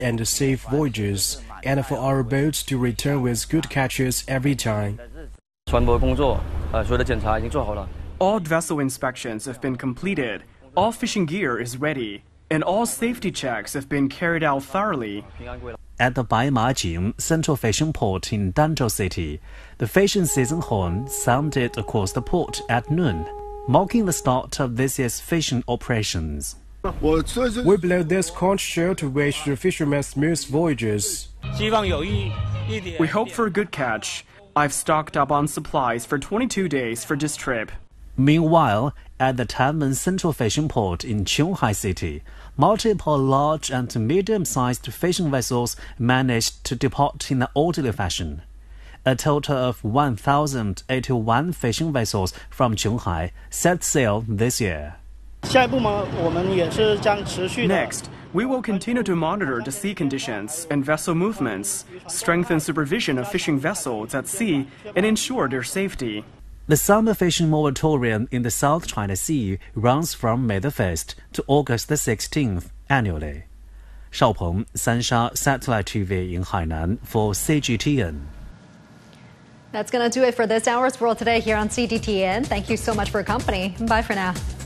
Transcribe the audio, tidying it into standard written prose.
and safe voyages, and for our boats to return with good catches every time. 船舶工作，所有的检查已经做好了。 All vessel inspections have been completed, all fishing gear is ready, and all safety checks have been carried out thoroughly. At the Baimajing Central Fishing Port in Danzhou City, the fishing season horn sounded across the port at noon, marking the start of this year's fishing operations. We blow this conch shell to wish the fishermen smooth voyages. We hope for a good catch. I've stocked up on supplies for 22 days for this trip. Meanwhile, at the Tanmen Central Fishing Port in Qionghai City, multiple large and medium-sized fishing vessels managed to depart in an orderly fashion. A total of 1,081 fishing vessels from Qionghai set sail this year. Next, we will continue to monitor the sea conditions and vessel movements, strengthen supervision of fishing vessels at sea, and ensure their safety. The summer fishing moratorium in the South China Sea runs from May the 1st to August the 16th annually. Shao Peng, Sansha Satellite TV in Hainan for CGTN. That's going to do it for this hour's World Today here on CGTN. Thank you so much for your company. Bye for now.